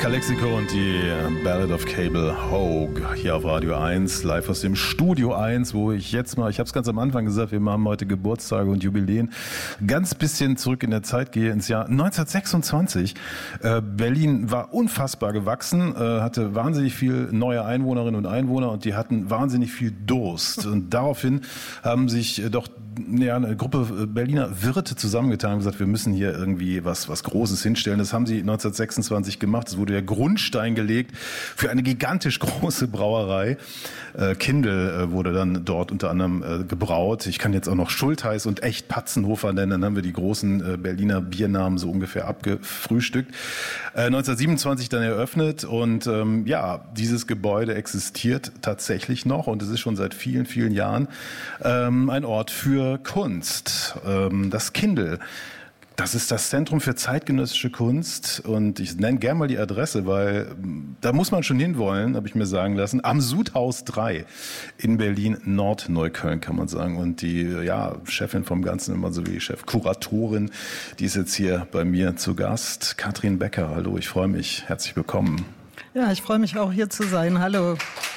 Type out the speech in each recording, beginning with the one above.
Calexico und die Ballad of Cable Hogue hier auf Radio 1, live aus dem Studio 1, wo ich jetzt mal, ich habe es ganz am Anfang gesagt, wir haben heute Geburtstage und Jubiläen, ganz bisschen zurück in der Zeit gehe, ins Jahr 1926. Berlin war unfassbar gewachsen, hatte wahnsinnig viel neue Einwohnerinnen und Einwohner und die hatten wahnsinnig viel Durst. Und daraufhin haben sich doch eine Gruppe Berliner Wirte zusammengetan und gesagt, wir müssen hier irgendwie was Großes hinstellen. Das haben sie 1926 gemacht. Es wurde der Grundstein gelegt für eine gigantisch große Brauerei. Kindl wurde dann dort unter anderem gebraut. Ich kann jetzt auch noch Schultheiß und Echt Patzenhofer nennen. Dann haben wir die großen Berliner Biernamen so ungefähr abgefrühstückt. 1927 dann eröffnet und dieses Gebäude existiert tatsächlich noch und es ist schon seit vielen, vielen Jahren ein Ort für Kunst. Das Kindl. Das ist das Zentrum für zeitgenössische Kunst und ich nenne gerne mal die Adresse, weil da muss man schon hinwollen, habe ich mir sagen lassen, am Sudhaus 3 in Berlin-Nordneukölln kann man sagen. Und die Chefin vom Ganzen, immer so wie Chefkuratorin, die ist jetzt hier bei mir zu Gast, Katrin Becker. Hallo, ich freue mich. Herzlich willkommen. Ja, ich freue mich auch hier zu sein. Hallo.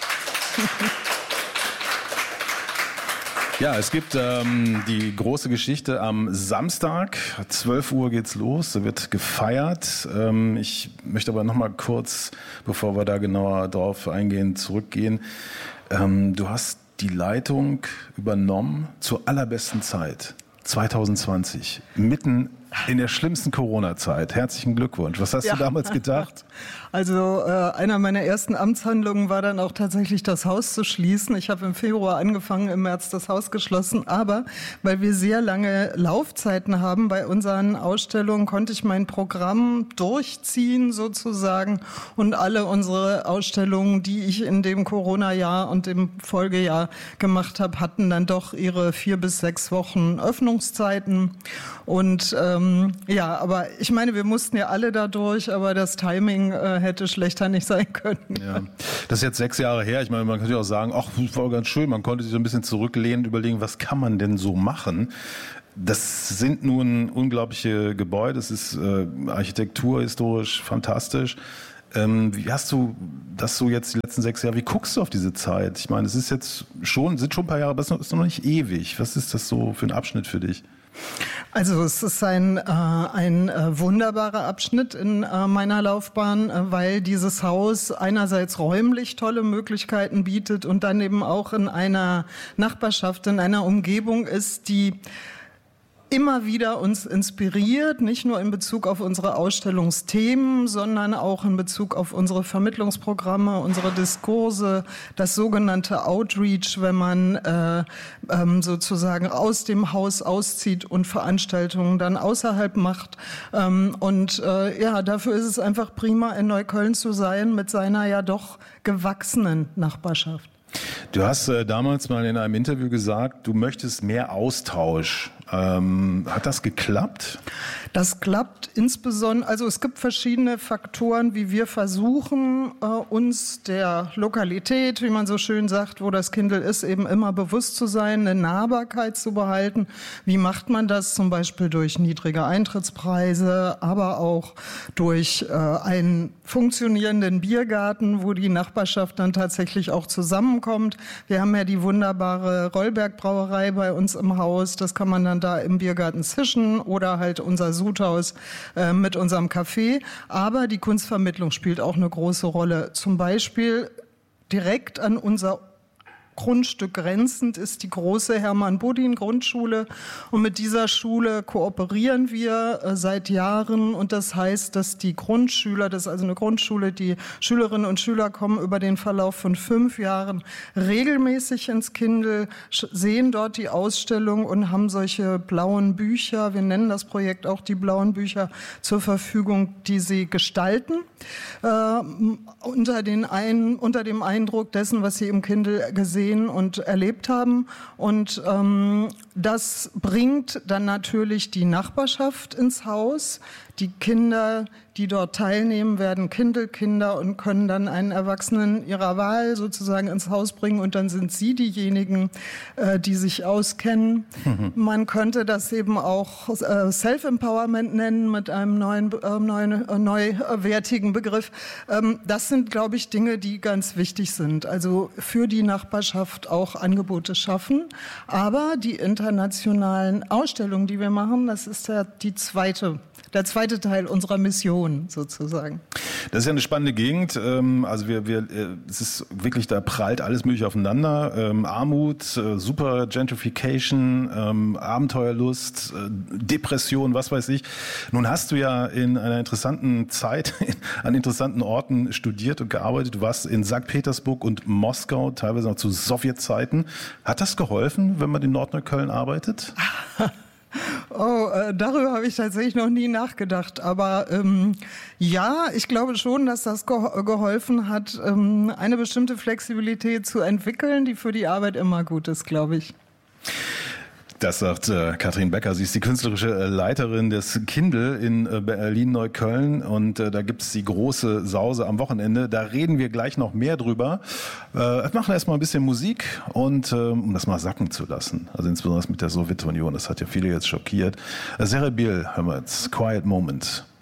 Ja, es gibt die große Geschichte am Samstag, 12 Uhr geht's los, da wird gefeiert. Ich möchte aber noch mal kurz, bevor wir da genauer drauf eingehen, zurückgehen. Du hast die Leitung übernommen zur allerbesten Zeit, 2020, mitten in der schlimmsten Corona-Zeit. Herzlichen Glückwunsch. Was hast du damals gedacht? Also einer meiner ersten Amtshandlungen war dann auch tatsächlich das Haus zu schließen. Ich habe im Februar angefangen, im März das Haus geschlossen. Aber weil wir sehr lange Laufzeiten haben bei unseren Ausstellungen, konnte ich mein Programm durchziehen sozusagen. Und alle unsere Ausstellungen, die ich in dem Corona-Jahr und dem Folgejahr gemacht habe, hatten dann doch ihre 4 bis 6 Wochen Öffnungszeiten. Und aber ich meine, wir mussten ja alle da durch, aber das Timing hätte schlechter nicht sein können. Ja. Das ist jetzt 6 Jahre her. Ich meine, man könnte ja auch sagen, ach, das war ganz schön. Man konnte sich so ein bisschen zurücklehnen und überlegen, was kann man denn so machen? Das sind nun unglaubliche Gebäude. Es ist architekturhistorisch fantastisch. Wie hast du das so jetzt die letzten 6 Jahre, wie guckst du auf diese Zeit? Ich meine, es ist jetzt sind schon ein paar Jahre, aber es ist noch nicht ewig. Was ist das so für ein Abschnitt für dich? Also es ist ein wunderbarer Abschnitt in meiner Laufbahn, weil dieses Haus einerseits räumlich tolle Möglichkeiten bietet und dann eben auch in einer Nachbarschaft, in einer Umgebung ist, die immer wieder uns inspiriert, nicht nur in Bezug auf unsere Ausstellungsthemen, sondern auch in Bezug auf unsere Vermittlungsprogramme, unsere Diskurse, das sogenannte Outreach, wenn man sozusagen aus dem Haus auszieht und Veranstaltungen dann außerhalb macht. Dafür ist es einfach prima, in Neukölln zu sein mit seiner ja doch gewachsenen Nachbarschaft. Du hast damals mal in einem Interview gesagt, du möchtest mehr Austausch. Hat das geklappt? Das klappt insbesondere, also es gibt verschiedene Faktoren, wie wir versuchen, uns der Lokalität, wie man so schön sagt, wo das Kindl ist, eben immer bewusst zu sein, eine Nahbarkeit zu behalten. Wie macht man das? Zum Beispiel durch niedrige Eintrittspreise, aber auch durch einen funktionierenden Biergarten, wo die Nachbarschaft dann tatsächlich auch zusammenkommt. Wir haben ja die wunderbare Rollberg Brauerei bei uns im Haus, das kann man dann da im Biergarten zischen oder halt unser Sudhaus mit unserem Café. Aber die Kunstvermittlung spielt auch eine große Rolle. Zum Beispiel direkt an unser Grundstück grenzend ist die große Hermann-Bodin-Grundschule und mit dieser Schule kooperieren wir seit Jahren und das heißt, dass die Grundschüler, das ist also eine Grundschule, die Schülerinnen und Schüler kommen über den Verlauf von 5 Jahren regelmäßig ins Kindl, sehen dort die Ausstellung und haben solche blauen Bücher, wir nennen das Projekt auch die blauen Bücher, zur Verfügung, die sie gestalten, unter dem Eindruck dessen, was sie im Kindl gesehen und erlebt haben. Und das bringt dann natürlich die Nachbarschaft ins Haus. Die Kinder, die dort teilnehmen, werden Kindle-Kinder und können dann einen Erwachsenen ihrer Wahl sozusagen ins Haus bringen und dann sind sie diejenigen, die sich auskennen. Man könnte das eben auch Self-Empowerment nennen mit einem neuwertigen Begriff. Das sind, glaube ich, Dinge, die ganz wichtig sind. Also für die Nachbarschaft auch Angebote schaffen. Aber die internationalen Ausstellungen, die wir machen, das ist ja der zweite Teil unserer Mission sozusagen. Das ist ja eine spannende Gegend. Also es ist wirklich, da prallt alles Mögliche aufeinander. Armut, super Gentrification, Abenteuerlust, Depression, was weiß ich. Nun hast du ja in einer interessanten Zeit an interessanten Orten studiert und gearbeitet. Du warst in St. Petersburg und Moskau, teilweise noch zu Sowjetzeiten. Hat das geholfen, wenn man in Nordneukölln arbeitet? Darüber habe ich tatsächlich noch nie nachgedacht. Aber ja, ich glaube schon, dass das geholfen hat, eine bestimmte Flexibilität zu entwickeln, die für die Arbeit immer gut ist, glaube ich. Das sagt Katrin Becker. Sie ist die künstlerische Leiterin des Kindle in Berlin-Neukölln und da gibt's die große Sause am Wochenende. Da reden wir gleich noch mehr drüber. Wir machen erstmal ein bisschen Musik und um das mal sacken zu lassen. Also insbesondere mit der Sowjetunion. Das hat ja viele jetzt schockiert. Serebil hören wir jetzt. Quiet Moment.